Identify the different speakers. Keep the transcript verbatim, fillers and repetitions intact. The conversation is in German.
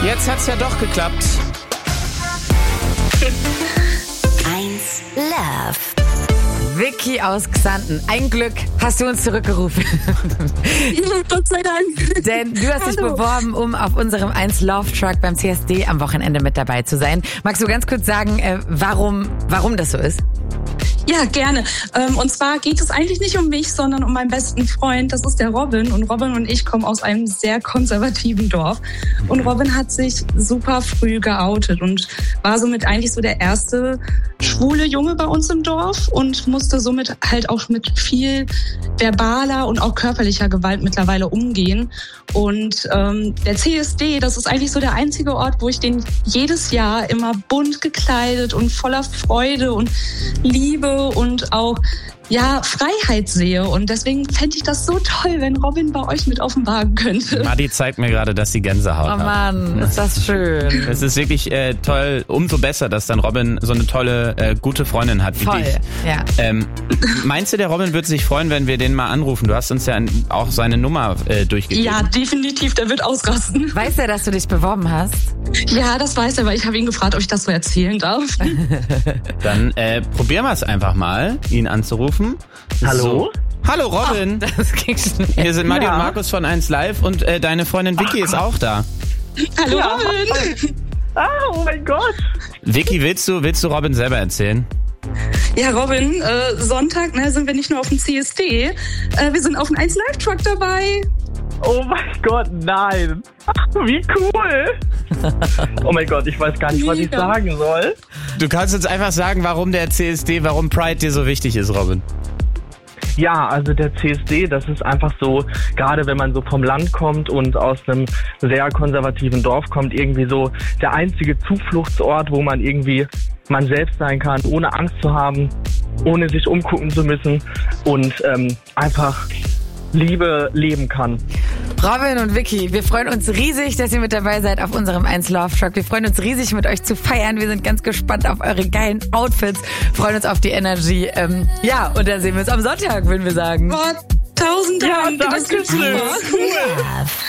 Speaker 1: Jetzt hat's ja doch geklappt.
Speaker 2: eins Love.
Speaker 3: Vicky aus Xanten, ein Glück hast du uns zurückgerufen.
Speaker 4: Gott sei Dank.
Speaker 3: Denn du hast dich
Speaker 4: Hallo.
Speaker 3: beworben, um auf unserem eins Love Truck beim C S D am Wochenende mit dabei zu sein. Magst du ganz kurz sagen, äh, warum, warum das so ist?
Speaker 4: Ja, gerne. Ähm, und zwar geht es eigentlich nicht um mich, sondern um meinen besten Freund. Das ist der Robin. Und Robin und ich kommen aus einem sehr konservativen Dorf. Und Robin hat sich super früh geoutet und war somit eigentlich so der erste schwule Junge bei uns im Dorf und musste somit halt auch mit viel verbaler und auch körperlicher Gewalt mittlerweile umgehen. Und ähm, der C S D, das ist eigentlich so der einzige Ort, wo ich den jedes Jahr immer bunt gekleidet und voller Freude und Liebe und auch ja Freiheit sehe. Und deswegen fände ich das so toll, wenn Robin bei euch mit auf den Wagen könnte.
Speaker 1: Madi zeigt mir gerade, dass sie Gänsehaut
Speaker 3: Oh
Speaker 1: hat.
Speaker 3: Mann, ist das schön.
Speaker 1: Es ist wirklich äh, toll, umso besser, dass dann Robin so eine tolle, äh, gute Freundin hat wie
Speaker 3: Voll,
Speaker 1: dich.
Speaker 3: ja.
Speaker 1: Ähm, meinst du, der Robin würde sich freuen, wenn wir den mal anrufen? Du hast uns ja auch seine Nummer äh, durchgegeben.
Speaker 4: Ja, definitiv, der wird ausrasten.
Speaker 3: Weiß er, dass du dich beworben hast?
Speaker 4: Ja, das weiß er, weil ich habe ihn gefragt, ob ich das so erzählen darf.
Speaker 1: Dann äh, probieren wir es einfach mal, ihn anzurufen.
Speaker 5: Hallo?
Speaker 1: So. Hallo Robin.
Speaker 3: Oh, das ging schnell.
Speaker 1: Hier sind Madi
Speaker 5: Ja.
Speaker 1: und Markus von eins Live und äh, deine Freundin Vicky ist auch da.
Speaker 4: Hallo
Speaker 5: Ja.
Speaker 4: Robin.
Speaker 5: Ah, oh mein Gott.
Speaker 1: Vicky, willst du, willst du Robin selber erzählen?
Speaker 4: Ja, Robin, äh, Sonntag ne, sind wir nicht nur auf dem C S D, äh, wir sind auf dem eins Live Truck dabei.
Speaker 5: Oh mein Gott, nein. Ach, wie cool. Oh mein Gott, ich weiß gar nicht, was ich
Speaker 4: Mega.
Speaker 5: sagen soll.
Speaker 1: Du kannst uns einfach sagen, warum der C S D, warum Pride dir so wichtig ist, Robin.
Speaker 5: Ja, also der C S D, das ist einfach so, gerade wenn man so vom Land kommt und aus einem sehr konservativen Dorf kommt, irgendwie so der einzige Zufluchtsort, wo man irgendwie man selbst sein kann, ohne Angst zu haben, ohne sich umgucken zu müssen und ähm, einfach Liebe leben kann.
Speaker 3: Robin und Vicky, wir freuen uns riesig, dass ihr mit dabei seid auf unserem eins Love Truck. Wir freuen uns riesig, mit euch zu feiern. Wir sind ganz gespannt auf eure geilen Outfits, freuen uns auf die Energy. Ähm, ja, und dann sehen wir uns am Sonntag, würden wir sagen.
Speaker 4: Boah, tausend
Speaker 5: Ja,
Speaker 4: Dank. das
Speaker 5: danke
Speaker 4: ist super.
Speaker 5: schön.
Speaker 2: Love.